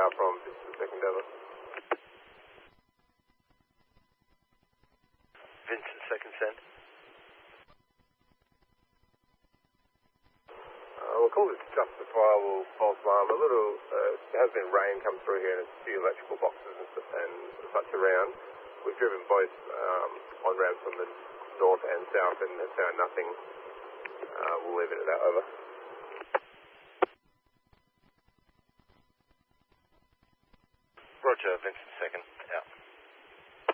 from second Delta. Vincent, second send. We'll call this justifiable false alarm. There has been rain come through here and a few electrical boxes and such around. We've driven both on ramps from the north and south and have found nothing. We'll leave it at that. Over. Roger, Vincent, second.